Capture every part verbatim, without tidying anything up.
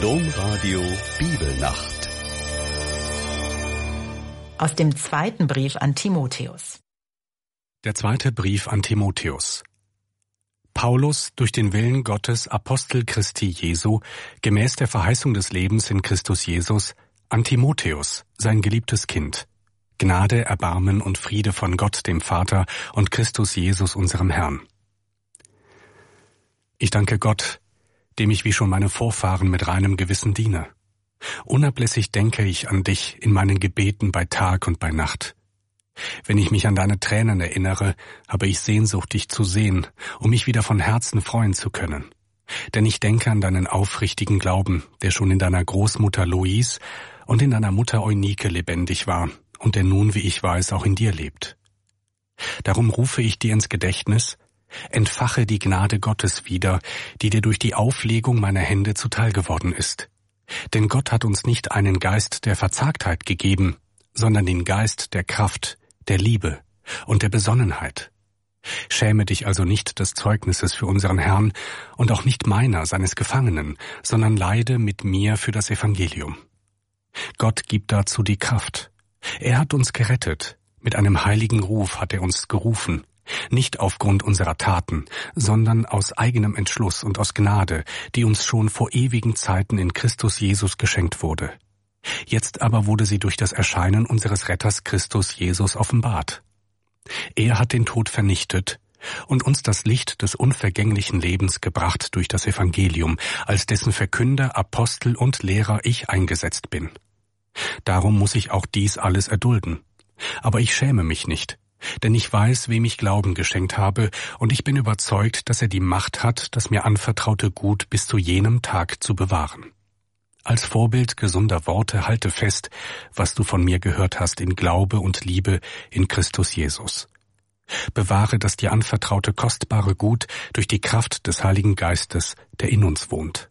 Domradio Bibelnacht. Aus dem zweiten Brief an Timotheus. Der zweite Brief an Timotheus. Paulus, durch den Willen Gottes Apostel Christi Jesu, gemäß der Verheißung des Lebens in Christus Jesus, an Timotheus, sein geliebtes Kind. Gnade, Erbarmen und Friede von Gott, dem Vater, und Christus Jesus, unserem Herrn. Ich danke Gott, dem ich wie schon meine Vorfahren mit reinem Gewissen diene. Unablässig denke ich an dich in meinen Gebeten bei Tag und bei Nacht. Wenn ich mich an deine Tränen erinnere, habe ich Sehnsucht, dich zu sehen, um mich wieder von Herzen freuen zu können. Denn ich denke an deinen aufrichtigen Glauben, der schon in deiner Großmutter Lois und in deiner Mutter Eunike lebendig war und der nun, wie ich weiß, auch in dir lebt. Darum rufe ich dir ins Gedächtnis: Entfache die Gnade Gottes wieder, die dir durch die Auflegung meiner Hände zuteil geworden ist. Denn Gott hat uns nicht einen Geist der Verzagtheit gegeben, sondern den Geist der Kraft, der Liebe und der Besonnenheit. Schäme dich also nicht des Zeugnisses für unseren Herrn und auch nicht meiner, seines Gefangenen, sondern leide mit mir für das Evangelium. Gott gibt dazu die Kraft. Er hat uns gerettet, mit einem heiligen Ruf hat er uns gerufen, nicht aufgrund unserer Taten, sondern aus eigenem Entschluss und aus Gnade, die uns schon vor ewigen Zeiten in Christus Jesus geschenkt wurde. Jetzt aber wurde sie durch das Erscheinen unseres Retters Christus Jesus offenbart. Er hat den Tod vernichtet und uns das Licht des unvergänglichen Lebens gebracht durch das Evangelium, als dessen Verkünder, Apostel und Lehrer ich eingesetzt bin. Darum muss ich auch dies alles erdulden. Aber ich schäme mich nicht, denn ich weiß, wem ich Glauben geschenkt habe, und ich bin überzeugt, dass er die Macht hat, das mir anvertraute Gut bis zu jenem Tag zu bewahren. Als Vorbild gesunder Worte halte fest, was du von mir gehört hast in Glaube und Liebe in Christus Jesus. Bewahre das dir anvertraute kostbare Gut durch die Kraft des Heiligen Geistes, der in uns wohnt.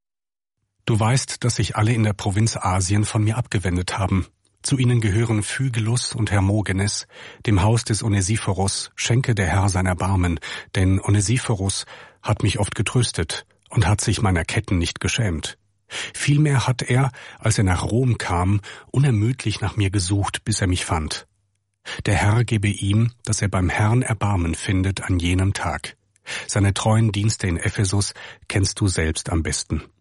Du weißt, dass sich alle in der Provinz Asien von mir abgewendet haben. Zu ihnen gehören Phygelus und Hermogenes, dem Haus des Onesiphorus schenke der Herr sein Erbarmen, denn Onesiphorus hat mich oft getröstet und hat sich meiner Ketten nicht geschämt. Vielmehr hat er, als er nach Rom kam, unermüdlich nach mir gesucht, bis er mich fand. Der Herr gebe ihm, dass er beim Herrn Erbarmen findet an jenem Tag. Seine treuen Dienste in Ephesus kennst du selbst am besten.